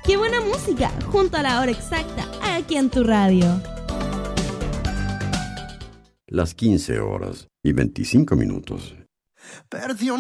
¡Qué buena música! Junto a la hora exacta, aquí en tu radio. Las 15 horas y 25 minutos. Perdió